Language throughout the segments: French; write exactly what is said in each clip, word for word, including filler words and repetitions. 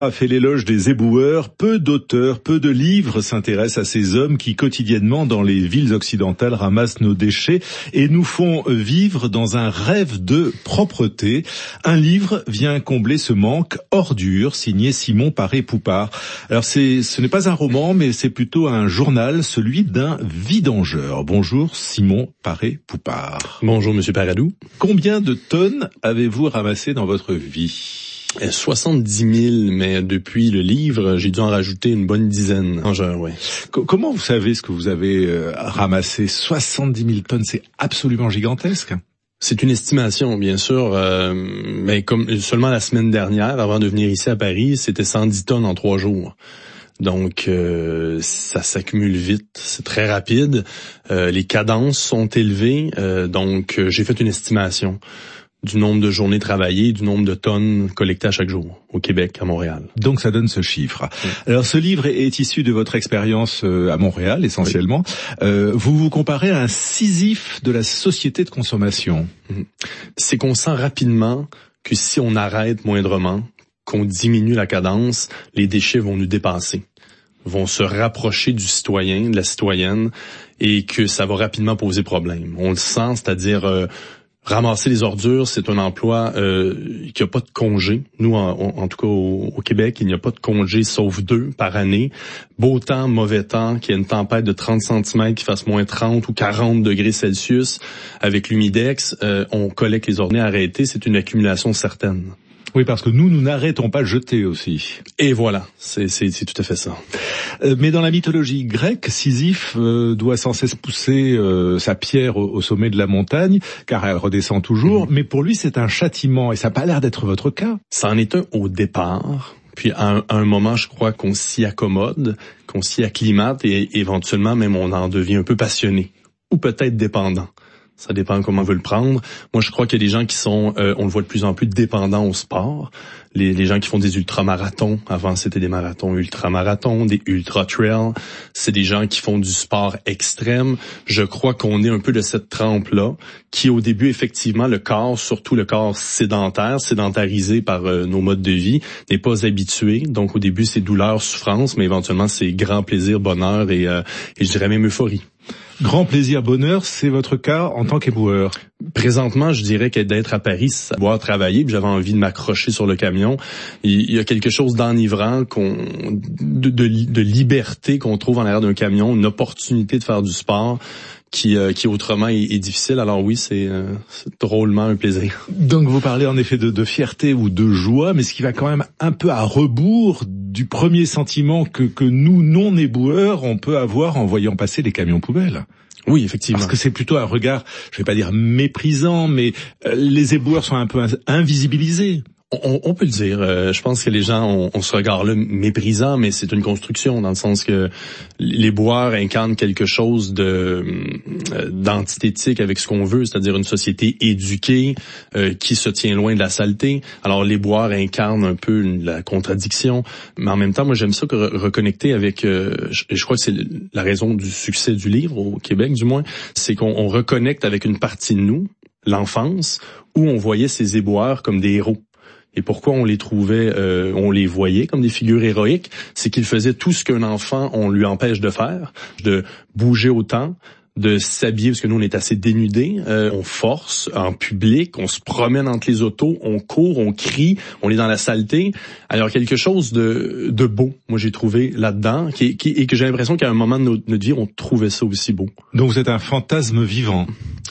A fait l'éloge des éboueurs. Peu d'auteurs, peu de livres s'intéressent à ces hommes qui quotidiennement dans les villes occidentales ramassent nos déchets et nous font vivre dans un rêve de propreté. Un livre vient combler ce manque, Ordures, signé Simon Paré-Poupart. Alors c'est, ce n'est pas un roman, mais c'est plutôt un journal, celui d'un vidangeur. Bonjour Simon Paré-Poupart. Bonjour Monsieur Paradou. Combien de tonnes avez-vous ramassé dans votre vie ? soixante-dix mille, mais depuis le livre, j'ai dû en rajouter une bonne dizaine. En genre, ouais. Comment vous savez ce que vous avez euh, ramassé ? soixante-dix mille tonnes, c'est absolument gigantesque. C'est une estimation, bien sûr, euh, mais comme seulement la semaine dernière, avant de venir ici à Paris, c'était cent dix tonnes en trois jours. Donc, euh, ça s'accumule vite, c'est très rapide. Euh, les cadences sont élevées, euh, donc euh, j'ai fait une estimation du nombre de journées travaillées, du nombre de tonnes collectées à chaque jour au Québec, à Montréal. Donc ça donne ce chiffre. Oui. Alors ce livre est, est issu de votre expérience à Montréal essentiellement. Oui. Euh, vous vous comparez à un Sisyphe de la société de consommation. C'est qu'on sent rapidement que si on arrête moindrement, qu'on diminue la cadence, les déchets vont nous dépasser, vont se rapprocher du citoyen, de la citoyenne, et que ça va rapidement poser problème. On le sent, c'est-à-dire euh, ramasser les ordures, c'est un emploi euh, qui n'a pas de congé. Nous, en, en tout cas au, au Québec, il n'y a pas de congé sauf deux par année. Beau temps, mauvais temps, qu'il y ait une tempête de trente centimètres qui fasse moins trente ou quarante degrés Celsius avec l'humidex, euh, on collecte les ordures arrêtées, c'est une accumulation certaine. Oui, parce que nous, nous n'arrêtons pas de jeter aussi. Et voilà, c'est, c'est, c'est tout à fait ça. Euh, mais dans la mythologie grecque, Sisyphe euh, doit sans cesse pousser euh, sa pierre au, au sommet de la montagne, car elle redescend toujours. Mmh. Mais pour lui, c'est un châtiment, et ça n'a pas l'air d'être votre cas. Ça en est un au départ. Puis à un, à un moment, je crois qu'on s'y accommode, qu'on s'y acclimate, et éventuellement même on en devient un peu passionné, ou peut-être dépendant. Ça dépend comment on veut le prendre. Moi, je crois qu'il y a des gens qui sont, euh, on le voit de plus en plus, dépendants au sport. Les, les gens qui font des ultramarathons. Avant, c'était des marathons ultramarathons, des ultra-trails. C'est des gens qui font du sport extrême. Je crois qu'on est un peu de cette trempe-là, qui au début, effectivement, le corps, surtout le corps sédentaire, sédentarisé par euh, nos modes de vie, n'est pas habitué. Donc, au début, c'est douleur, souffrance, mais éventuellement, c'est grand plaisir, bonheur et, euh, et je dirais même euphorie. Grand plaisir, bonheur, c'est votre cas en tant qu'éboueur? Présentement, je dirais que d'être à Paris, c'est pouvoir travailler, puis j'avais envie de m'accrocher sur le camion. Il y a quelque chose d'enivrant, qu'on, de, de, de liberté qu'on trouve en arrière d'un camion, une opportunité de faire du sport qui, euh, qui autrement est, est difficile. Alors oui, c'est, euh, c'est drôlement un plaisir. Donc vous parlez en effet de, de fierté ou de joie, mais ce qui va quand même un peu à rebours du premier sentiment que, que nous, non-éboueurs, on peut avoir en voyant passer les camions poubelles. Oui, effectivement. Parce que c'est plutôt un regard, je vais pas dire méprisant, mais euh, les éboueurs sont un peu invisibilisés. On, on peut le dire. Euh, je pense que les gens ont, ont ce regard-là méprisant, mais c'est une construction dans le sens que les boires incarnent quelque chose de euh, d'antithétique avec ce qu'on veut, c'est-à-dire une société éduquée euh, qui se tient loin de la saleté. Alors les boires incarnent un peu la contradiction, mais en même temps, moi j'aime ça que re- reconnecter avec. Euh, je, je crois que c'est la raison du succès du livre au Québec, du moins, c'est qu'on on reconnecte avec une partie de nous, l'enfance, où on voyait ces éboueurs comme des héros. Et pourquoi on les trouvait, euh, on les voyait comme des figures héroïques, c'est qu'ils faisaient tout ce qu'un enfant, on lui empêche de faire, de bouger autant, de s'habiller, parce que nous, on est assez dénudés, euh, on force en public, on se promène entre les autos, on court, on crie, on est dans la saleté. Alors, quelque chose de, de beau, moi, j'ai trouvé là-dedans, qui, qui, et que j'ai l'impression qu'à un moment de notre, notre vie, on trouvait ça aussi beau. Donc, vous êtes un fantasme vivant.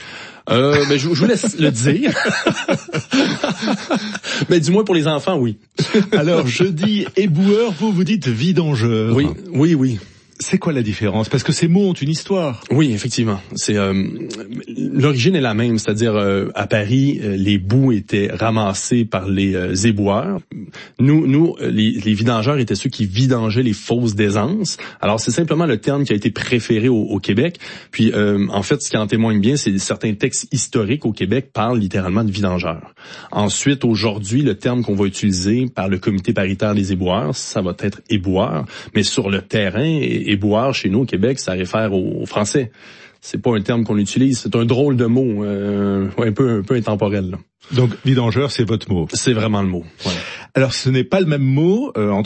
Euh, ben, je, je vous laisse le dire. Mais du moins pour les enfants, oui. Alors, je dis éboueur, vous vous dites vidangeur. Oui, oui, oui. C'est quoi la différence? Parce que ces mots ont une histoire. Oui, effectivement. C'est euh, l'origine est la même, c'est-à-dire euh, à Paris, euh, les boues étaient ramassées par les euh, éboueurs. Nous, nous, les, les vidangeurs étaient ceux qui vidangeaient les fosses d'aisance. Alors c'est simplement le terme qui a été préféré au, au Québec. Puis euh, en fait, ce qui en témoigne bien, c'est certains textes historiques au Québec parlent littéralement de vidangeurs. Ensuite, aujourd'hui, le terme qu'on va utiliser par le Comité paritaire des éboueurs, ça va être éboueur, mais sur le terrain. Éboueur, chez nous, au Québec, ça réfère aux Français. C'est pas un terme qu'on utilise, c'est un drôle de mot, euh, un peu un peu intemporel. Là. Donc, vidangeur, c'est votre mot. C'est vraiment le mot. Voilà. Alors, ce n'est pas le même mot euh,